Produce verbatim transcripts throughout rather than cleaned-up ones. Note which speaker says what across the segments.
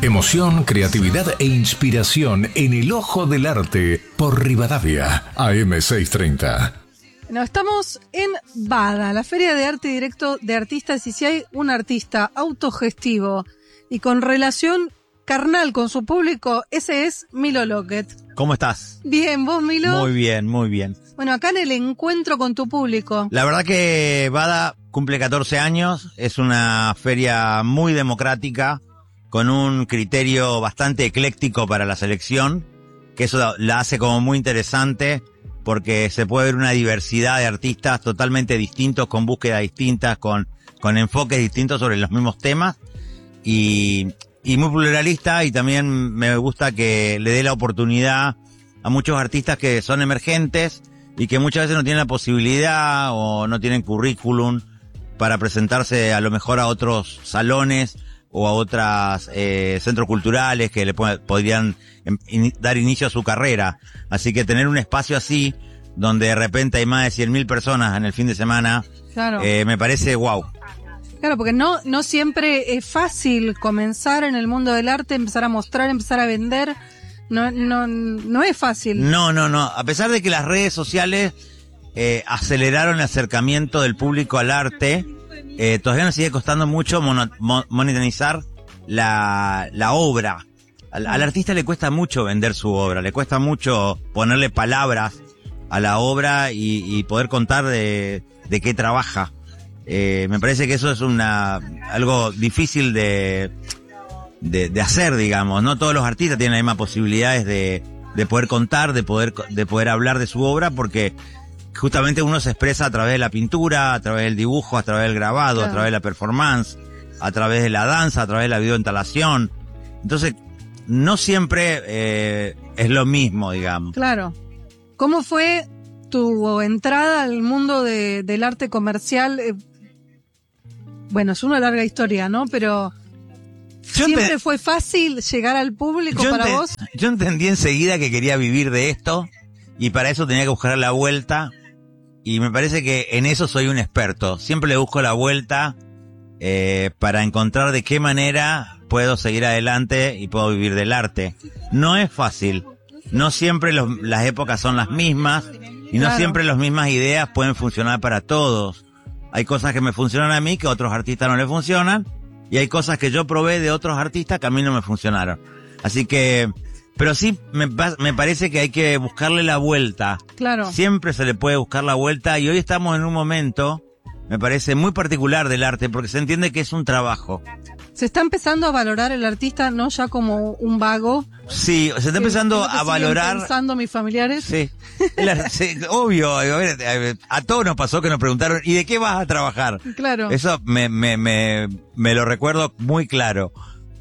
Speaker 1: Emoción, creatividad e inspiración en el ojo del arte por Rivadavia, A M seiscientos treinta.
Speaker 2: No, estamos en Bada, la Feria de Arte Directo de Artistas, y si hay un artista autogestivo y con relación carnal con su público, ese es Milo Lockett.
Speaker 3: ¿Cómo estás?
Speaker 2: Bien, ¿vos, Milo?
Speaker 3: Muy bien, muy bien.
Speaker 2: Bueno, acá en el encuentro con tu público.
Speaker 3: La verdad que Bada cumple catorce años, es una feria muy democrática, con un criterio bastante ecléctico para la selección, que eso la hace como muy interesante, porque se puede ver una diversidad de artistas totalmente distintos, con búsquedas distintas, con, con enfoques distintos sobre los mismos temas, y, y muy pluralista, y también me gusta que le dé la oportunidad a muchos artistas que son emergentes y que muchas veces no tienen la posibilidad o no tienen currículum para presentarse a lo mejor a otros salones o a otros eh, centros culturales que le po- podrían in- dar inicio a su carrera. Así que tener un espacio así, donde de repente hay más de cien mil personas en el fin de semana,
Speaker 2: Claro.
Speaker 3: eh, me parece wow.
Speaker 2: Claro, porque no, no siempre es fácil comenzar en el mundo del arte, empezar a mostrar, empezar a vender. No, no, no es fácil.
Speaker 3: No, no, no. A pesar de que las redes sociales eh, aceleraron el acercamiento del público al arte, eh, todavía nos sigue costando mucho mono, mo, monetizar la, la obra. Al, al artista le cuesta mucho vender su obra, le cuesta mucho ponerle palabras a la obra y, y poder contar de, de qué trabaja. Eh, me parece que eso es una algo difícil de, de, de hacer, digamos. No todos los artistas tienen las mismas posibilidades de, de poder contar, de poder, de poder hablar de su obra, porque justamente uno se expresa a través de la pintura, a través del dibujo, a través del grabado,
Speaker 2: Claro.
Speaker 3: a través de la performance, a través de la danza, a través de la videoinstalación. Entonces, no siempre eh, es lo mismo, digamos.
Speaker 2: Claro. ¿Cómo fue tu entrada al mundo de, del arte comercial? Eh, bueno, es una larga historia, ¿no? Pero
Speaker 3: Yo
Speaker 2: ¿siempre
Speaker 3: empe-
Speaker 2: fue fácil llegar al público
Speaker 3: yo
Speaker 2: para
Speaker 3: ente-
Speaker 2: vos?
Speaker 3: Yo entendí enseguida que quería vivir de esto, y para eso tenía que buscar la vuelta, y me parece que en eso soy un experto. Siempre le busco la vuelta eh, para encontrar de qué manera puedo seguir adelante y puedo vivir del arte. No es fácil. No siempre los, las épocas son las mismas, y no
Speaker 2: Claro.
Speaker 3: siempre las mismas ideas pueden funcionar para todos. Hay cosas que me funcionan a mí que a otros artistas no le funcionan, y hay cosas que yo probé de otros artistas que a mí no me funcionaron. Así que, pero sí me, pa- me parece que hay que buscarle la vuelta.
Speaker 2: Claro.
Speaker 3: Siempre se le puede buscar la vuelta, y hoy estamos en un momento, me parece, muy particular del arte, porque se entiende que es un trabajo.
Speaker 2: Se está empezando a valorar el artista no ya como un vago.
Speaker 3: Sí, se está
Speaker 2: que-
Speaker 3: empezando
Speaker 2: que es lo que
Speaker 3: a
Speaker 2: siguen
Speaker 3: valorar.
Speaker 2: pensando mis familiares.
Speaker 3: Sí, La- sí, obvio, a, ver, a todos nos pasó que nos preguntaron, ¿y de qué vas a trabajar?
Speaker 2: Claro.
Speaker 3: Eso me, me, me, me lo recuerdo muy claro,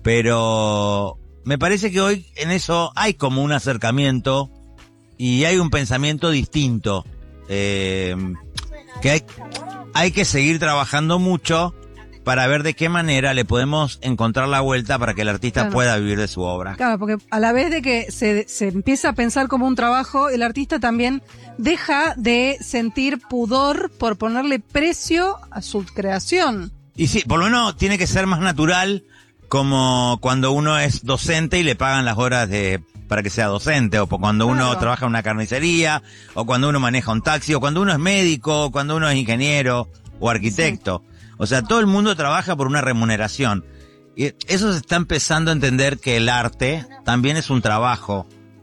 Speaker 3: pero me parece que hoy en eso hay como un acercamiento y hay un pensamiento distinto, eh, que hay, hay que seguir trabajando mucho para ver de qué manera le podemos encontrar la vuelta para que el artista
Speaker 2: Claro.
Speaker 3: pueda vivir de su obra.
Speaker 2: Claro, porque a la vez de que se, se empieza a pensar como un trabajo, el artista también deja de sentir pudor por ponerle precio a su creación.
Speaker 3: Y sí, por lo menos tiene que ser más natural, como cuando uno es docente y le pagan las horas de para que sea docente, o por cuando uno
Speaker 2: Claro.
Speaker 3: trabaja en una carnicería, o cuando uno maneja un taxi, o cuando uno es médico, o cuando uno es ingeniero o arquitecto. O sea, todo el mundo trabaja por una remuneración. Y eso se está empezando a entender, que el arte también es un trabajo.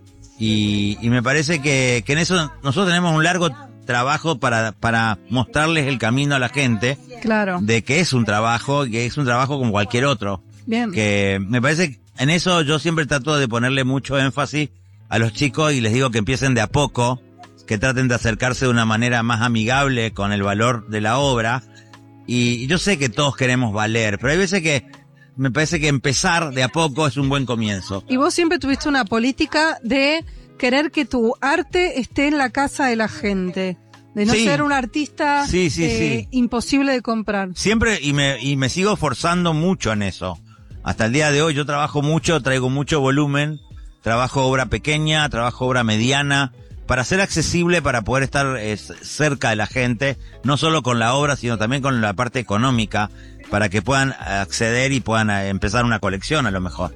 Speaker 3: Y, y me parece que, que en eso nosotros tenemos un largo trabajo para, para mostrarles el camino a la gente
Speaker 2: Claro.
Speaker 3: de que es un trabajo, y que es un trabajo como cualquier otro.
Speaker 2: Bien.
Speaker 3: Que me parece que en eso yo siempre trato de ponerle mucho énfasis a los chicos, y les digo que empiecen de a poco, que traten de acercarse de una manera más amigable con el valor de la obra. Y yo sé que todos queremos valer, pero hay veces que me parece que empezar de a poco es un buen comienzo.
Speaker 2: Y vos siempre tuviste una política de querer que tu arte esté en la casa de la gente. De no
Speaker 3: Sí.
Speaker 2: ser un artista
Speaker 3: Sí, sí,
Speaker 2: eh,
Speaker 3: sí.
Speaker 2: imposible de comprar.
Speaker 3: Siempre, y me, y me sigo esforzando mucho en eso. Hasta el día de hoy yo trabajo mucho, traigo mucho volumen, trabajo obra pequeña, trabajo obra mediana, para ser accesible, para poder estar eh, cerca de la gente, no solo con la obra, sino también con la parte económica, para que puedan acceder y puedan eh, empezar una colección a lo mejor.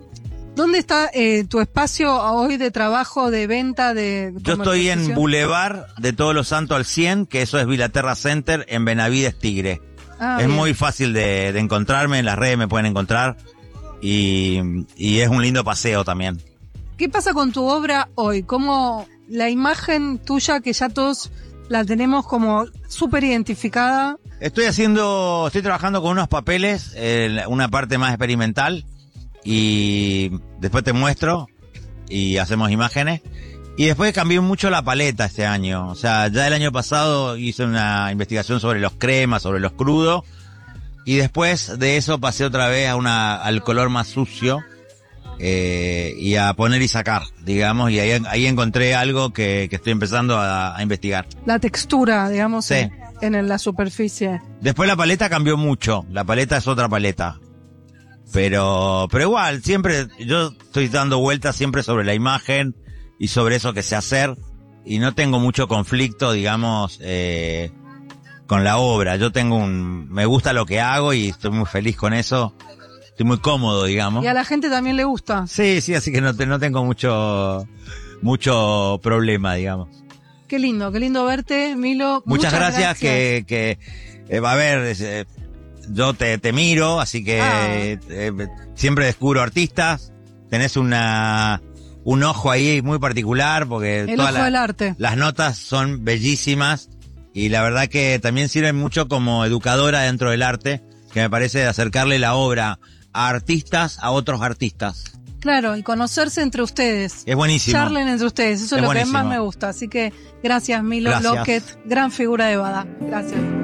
Speaker 2: ¿Dónde está eh, tu espacio hoy de trabajo, de venta, de
Speaker 3: Yo estoy en Boulevard de Todos los Santos al cien, que eso es Vilaterra Center, en Benavides Tigre.
Speaker 2: Ah,
Speaker 3: es
Speaker 2: bien.
Speaker 3: muy fácil de, de encontrarme, en las redes me pueden encontrar, y, y es un lindo paseo también.
Speaker 2: ¿Qué pasa con tu obra hoy? ¿Cómo la imagen tuya, que ya todos la tenemos como súper identificada?
Speaker 3: Estoy haciendo, estoy trabajando con unos papeles, eh, una parte más experimental, y después te muestro y hacemos imágenes. Y después cambié mucho la paleta este año. O sea, ya el año pasado hice una investigación sobre los cremas, sobre los crudos, y después de eso pasé otra vez a una, al color más sucio, eh, y a poner y sacar, digamos, y ahí, ahí encontré algo que, que estoy empezando a, a investigar.
Speaker 2: La textura, digamos,
Speaker 3: Sí.
Speaker 2: en, en la superficie.
Speaker 3: Después la paleta cambió mucho, la paleta es otra paleta. Pero, pero igual, siempre, yo estoy dando vueltas siempre sobre la imagen y sobre eso que sé hacer, y no tengo mucho conflicto, digamos, eh, con la obra. Yo tengo un, me gusta lo que hago y estoy muy feliz con eso. Estoy muy cómodo, digamos.
Speaker 2: Y a la gente también le gusta.
Speaker 3: Sí, sí, así que no, te, no tengo mucho, mucho problema, digamos.
Speaker 2: Qué lindo, qué lindo verte, Milo.
Speaker 3: Muchas,
Speaker 2: Muchas
Speaker 3: gracias,
Speaker 2: gracias.
Speaker 3: que, que, eh, a ver, eh, yo te, te miro, así que
Speaker 2: Ah.
Speaker 3: eh, siempre descubro artistas. Tenés una, un ojo ahí muy particular, porque
Speaker 2: El
Speaker 3: todas
Speaker 2: ojo
Speaker 3: la-
Speaker 2: del arte.
Speaker 3: las notas son bellísimas, y la verdad que también sirven mucho como educadora dentro del arte, que me parece de acercarle la obra a artistas a otros artistas.
Speaker 2: Claro, y conocerse entre ustedes.
Speaker 3: Es buenísimo.
Speaker 2: Charlen entre ustedes, eso es,
Speaker 3: Es
Speaker 2: lo
Speaker 3: buenísimo.
Speaker 2: que más me gusta. Así que gracias, Milo
Speaker 3: Gracias.
Speaker 2: Lockett, gran figura de Bada. Gracias.